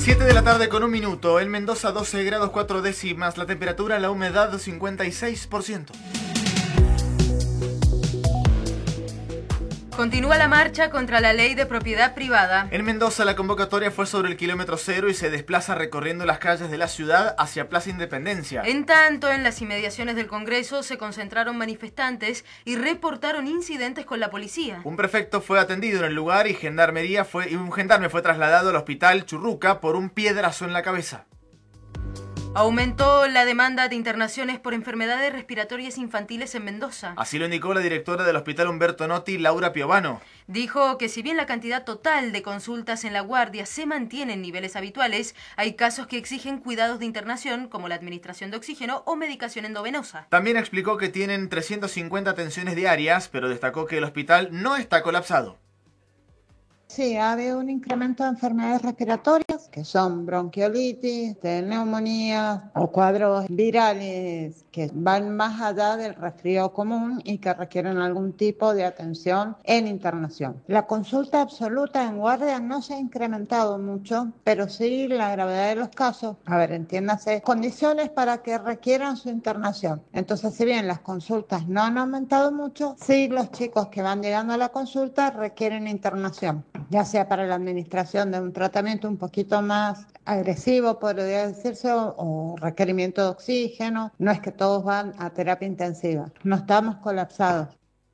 7 de la tarde con 1 minuto. En Mendoza 12 grados 4 décimas. La temperatura, la humedad 56%. Continúa la marcha contra la ley de propiedad privada. En Mendoza la convocatoria fue sobre el kilómetro 0 y se desplaza recorriendo las calles de la ciudad hacia Plaza Independencia. En tanto, en las inmediaciones del Congreso se concentraron manifestantes y reportaron incidentes con la policía. Un prefecto fue atendido en el lugar y un gendarme fue trasladado al hospital Churruca por un piedrazo en la cabeza. Aumentó la demanda de internaciones por enfermedades respiratorias infantiles en Mendoza. Así lo indicó la directora del Hospital Humberto Notti, Laura Piovano. Dijo que si bien la cantidad total de consultas en la guardia se mantiene en niveles habituales, hay casos que exigen cuidados de internación, como la administración de oxígeno o medicación endovenosa. También explicó que tienen 350 atenciones diarias, pero destacó que el hospital no está colapsado. Sí, ha habido un incremento de enfermedades respiratorias, que son bronquiolitis, neumonías o cuadros virales que van más allá del resfrío común y que requieren algún tipo de atención en internación. La consulta absoluta en guardia no se ha incrementado mucho, pero sí la gravedad de los casos. Entiéndase, condiciones para que requieran su internación. Entonces, si bien las consultas no han aumentado mucho, sí los chicos que van llegando a la consulta requieren internación, ya sea para la administración de un tratamiento un poquito más agresivo, podría decirse, o requerimiento de oxígeno. No es que todos van a terapia intensiva, no estamos colapsados.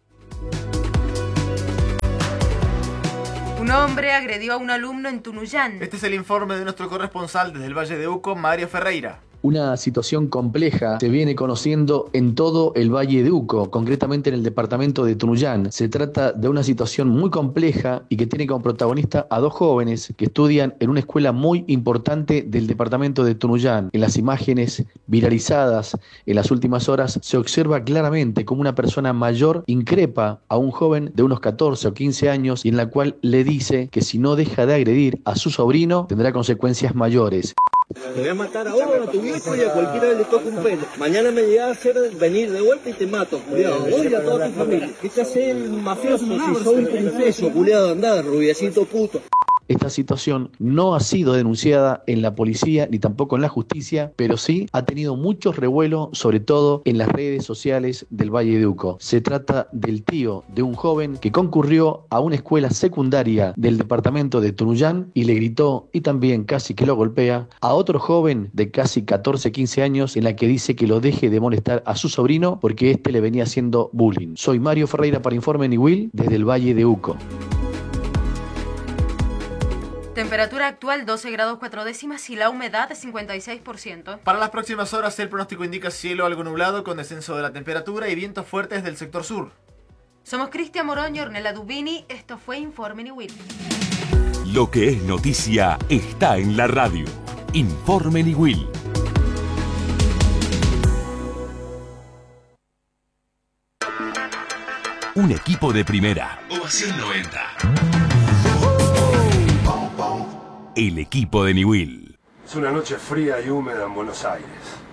Un hombre agredió a un alumno en Tunuyán. Este es el informe de nuestro corresponsal desde el Valle de Uco, Mario Ferreira. Una situación compleja se viene conociendo en todo el Valle de Uco, concretamente en el departamento de Tunuyán. Se trata de una situación muy compleja y que tiene como protagonista a dos jóvenes que estudian en una escuela muy importante del departamento de Tunuyán. En las imágenes viralizadas en las últimas horas se observa claramente cómo una persona mayor increpa a un joven de unos 14 o 15 años y en la cual le dice que si no deja de agredir a su sobrino tendrá consecuencias mayores. Te voy a matar ahora a tu viejo y a cualquiera le toca un pelo. Mañana me llega a hacer venir de vuelta y te mato, culiado. Vos y a toda tu familia. ¿Qué te hace el mafioso si sos un princeso, culiado? Andá, rubiecito puto. Esta situación no ha sido denunciada en la policía ni tampoco en la justicia, pero sí ha tenido mucho revuelo, sobre todo en las redes sociales del Valle de Uco. Se trata del tío de un joven que concurrió a una escuela secundaria del departamento de Tunuyán y le gritó y también casi que lo golpea a otro joven de casi 14-15 años en la que dice que lo deje de molestar a su sobrino porque este le venía haciendo bullying. Soy Mario Ferreira para Informe Niwil desde el Valle de Uco. Temperatura actual 12 grados 4 décimas y la humedad 56%. Para las próximas horas el pronóstico indica cielo algo nublado con descenso de la temperatura y vientos fuertes del sector sur. Somos Cristian Moroño, Ornella Dubini, esto fue Informe Niwil. Lo que es noticia está en la radio. Informe Niwil. Un equipo de primera. Ovación 90. El equipo de Niwil. Es una noche fría y húmeda en Buenos Aires.